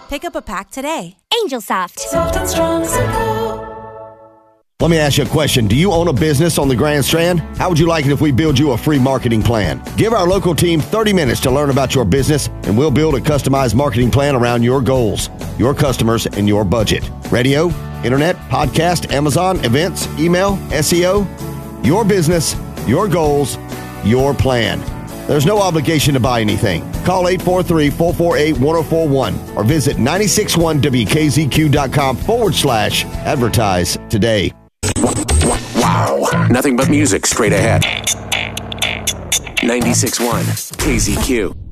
Pick up a pack today. Angel Soft. Soft and strong, simple. Let me ask you a question. Do you own a business on the Grand Strand? How would you like it if we build you a free marketing plan? Give our local team 30 minutes to learn about your business, and we'll build a customized marketing plan around your goals, your customers, and your budget. Radio, internet, podcast, Amazon, events, email, SEO. Your business, your goals, your plan. There's no obligation to buy anything. Call 843-448-1041 or visit 961wkzq.com/advertise today. Wow. Nothing but music straight ahead. 96.1 KZQ.